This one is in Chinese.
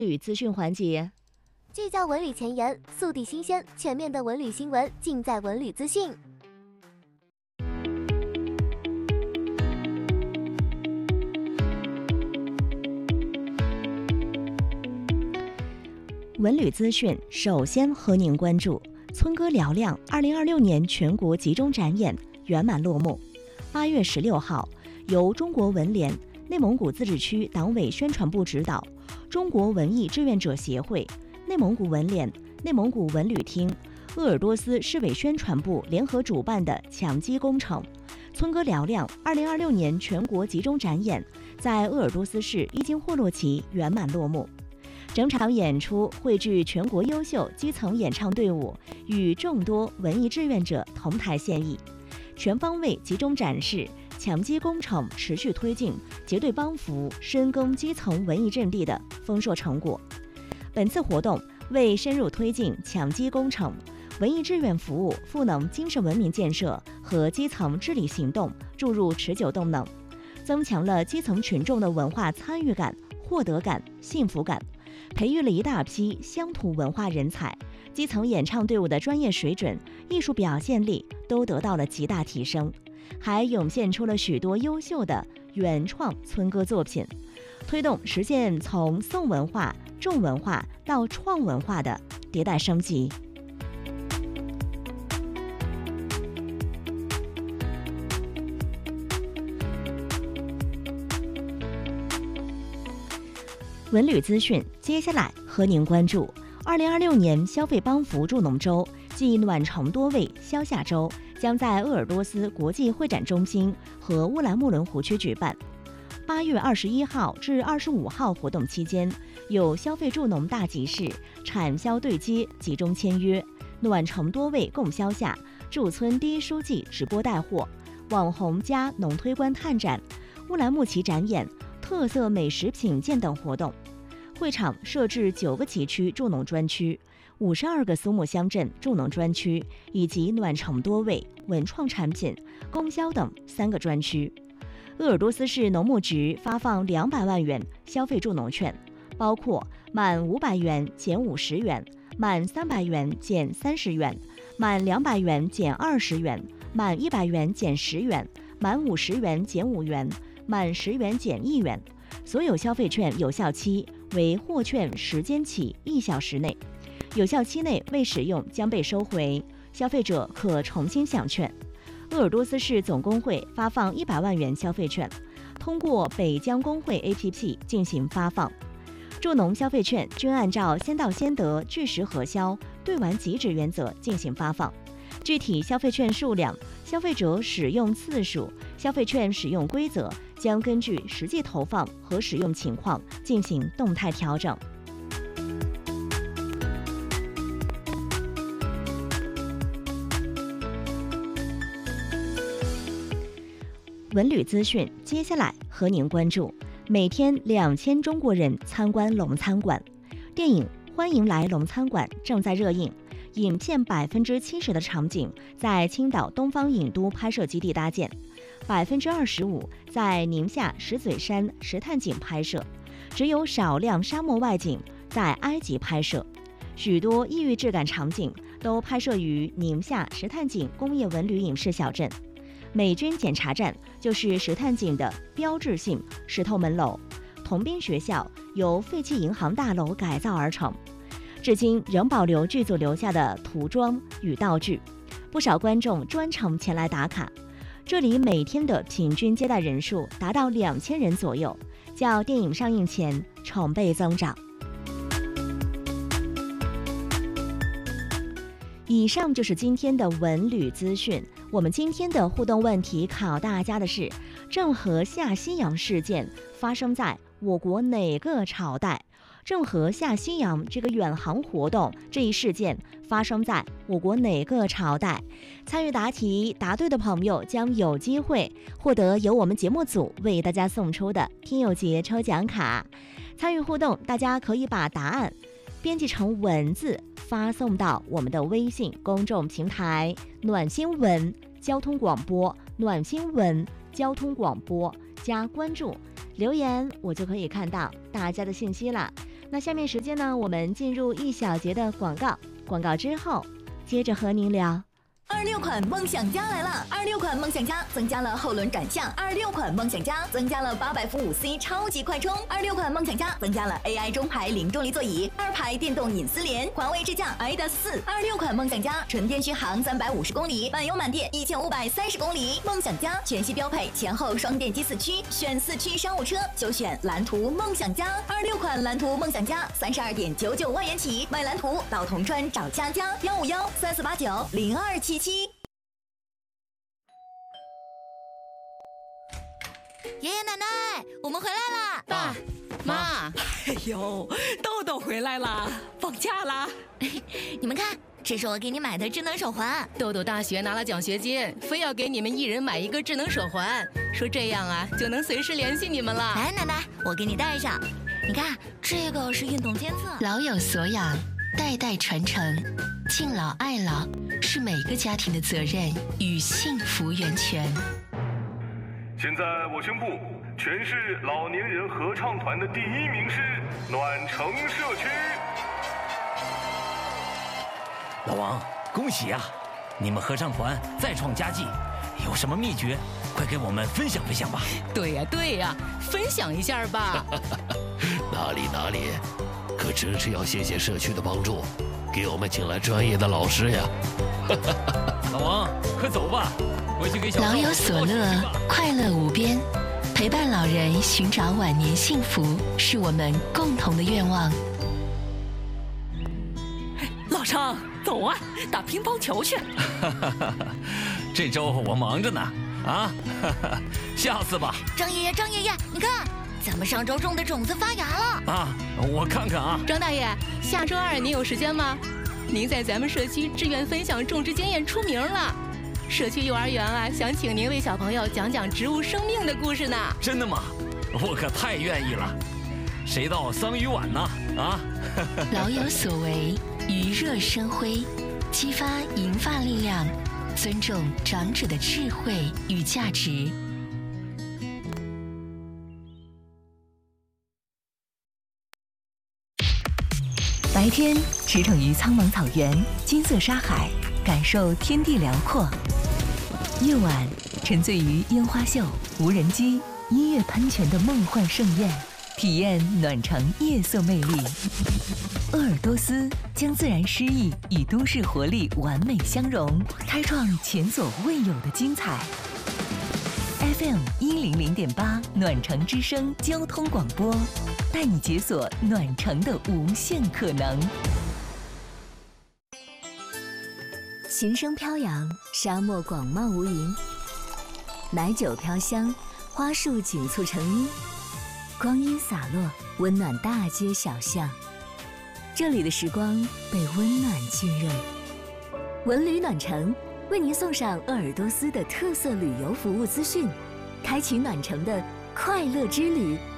与资讯环节， 聚焦文旅前沿，速递新鲜，全面的文旅新闻尽在文旅资讯。 文旅资讯首先和您关注村歌嘹亮2026年全国集中展演圆满落幕。8月16号，由中国文联、内蒙古自治区党委宣传部指导，中国文艺志愿者协会、内蒙古文联、内蒙古文旅厅、鄂尔多斯市委宣传部联合主办的抢机工程村歌嘹亮2026年全国集中展演在鄂尔多斯市伊金霍洛旗圆满落幕。整场演出汇聚全国优秀基层演唱队伍与众多文艺志愿者同台献艺，全方位集中展示抢机工程持续推进、结对帮扶、深耕基层文艺阵地的丰硕成果。本次活动为深入推进抢机工程、文艺志愿服务赋能精神文明建设和基层治理行动注入持久动能，增强了基层群众的文化参与感、获得感、幸福感，培育了一大批乡土文化人才，基层演唱队伍的专业水准、艺术表现力都得到了极大提升，还涌现出了许多优秀的原创村歌作品，推动实现从宋文化、重文化到创文化的迭代升级。文旅资讯，接下来和您关注2026年消费帮扶助农周暨暖城多味消夏周将在鄂尔多斯国际会展中心和乌兰木伦湖区举办。8月21号至25号活动期间，有消费助农大集市、产销对接集中签约，暖城多味共销夏，驻村第一书记直播带货，网红加农推官探展，乌兰牧骑展演，特色美食品鉴等活动。会场设置9个集区助农专区、52个苏木乡镇助农专区以及暖城多味、文创产品、供销等3个专区。鄂尔多斯市农牧局发放200万元消费助农券，包括满500元减50元，满300元减30元，满200元减20元，满100元减10元，满50元减5元，满10元减1元。所有消费券有效期为获券时间起1小时内，有效期内未使用将被收回，消费者可重新享券。鄂尔多斯市总工会发放100万元消费券，通过北疆工会 APP 进行发放。助农消费券均按照先到先得、据实核销、兑完即止原则进行发放，具体消费券数量、消费者使用次数、消费券使用规则将根据实际投放和使用情况进行动态调整。文旅资讯，接下来和您关注每天2000中国人参观龙餐馆。电影《欢迎来龙餐馆》正在热映，影片70%的场景在青岛东方影都拍摄基地搭建，25%在宁夏石嘴山石炭井拍摄，只有少量沙漠外景在埃及拍摄。许多异域质感场景都拍摄于宁夏石炭井工业文旅影视小镇。美军检查站就是石炭井的标志性石头门楼，童兵学校由废弃银行大楼改造而成，至今仍保留剧组留下的涂装与道具，不少观众专程前来打卡。这里每天的平均接待人数达到2000人左右，较电影上映前成倍增长。以上就是今天的文旅资讯。我们今天的互动问题考大家的是：郑和下西洋事件发生在我国哪个朝代？郑和下西洋这个远航活动这一事件发生在我国哪个朝代？参与答题答对的朋友将有机会获得由我们节目组为大家送出的听友节抽奖卡。参与互动，大家可以把答案编辑成文字发送到我们的微信公众平台暖新闻交通广播，暖新闻交通广播加关注，留言我就可以看到大家的信息了。 那下面时间呢，我们进入一小节的广告，广告之后接着和您聊。 26款梦想家来了！26款梦想家增加了后轮转向，26款梦想家增加了800伏5C 超级快充，26款梦想家增加了 AI 中排零重力座椅，2排电动隐私联，环卫支架 IDAS 4。26款梦想家纯电续航350公里，满油满电1530公里。梦想家全系标配前后双电机4驱，选4驱商务车就选蓝图梦想家。26款蓝图梦想家32.99万元起，买蓝图到铜川找佳佳15134890277。 爷爷奶奶，我们回来啦！ 爸妈，哎呦，豆豆回来啦，放假啦！ 你们看，这是我给你买的智能手环。 豆豆大学拿了奖学金，非要给你们一人买一个智能手环，说这样啊就能随时联系你们了。 来，奶奶，我给你戴上。你看，这个是运动监测。 老有所养，代代传承，敬老爱老是每个家庭的责任与幸福源泉。 现在我宣布，全市老年人合唱团的第1名是暖城社区。 老王，恭喜呀！你们合唱团再创佳绩，有什么秘诀？快给我们分享分享吧。 对呀，分享一下吧。 哪里，可真是要谢谢社区的帮助，给我们请来专业的老师呀。 老王，快走吧，回去给小老有所乐，快乐无边，陪伴老人寻找晚年幸福，是我们共同的愿望。 老张，走啊，打乒乓球去。 这周我忙着呢，下次吧。 张爷爷，你看，咱们上周种的种子发芽了。 啊，我看看啊。 张大爷，下周2您有时间吗？您在咱们社区志愿分享种植经验出名了，社区幼儿园啊，想请您为小朋友讲讲植物生命的故事呢。 真的吗？我可太愿意了。谁到桑榆晚呢？ 老有所为，余热生辉，激发银发力量，尊重长者的智慧与价值。 白天驰骋于苍茫草原、金色沙海，感受天地辽阔；夜晚沉醉于烟花秀、无人机、音乐喷泉的梦幻盛宴，体验暖城夜色魅力。鄂尔多斯将自然诗意与都市活力完美相融，开创前所未有的精彩。FM 100.8暖城之声交通广播，带你解锁暖城的无限可能。琴声飘扬，沙漠广袤无垠；奶酒飘香，花树锦簇成荫，光阴洒落，温暖大街小巷。这里的时光被温暖浸润。文旅暖城为您送上鄂尔多斯的特色旅游服务资讯，开启暖城的快乐之旅。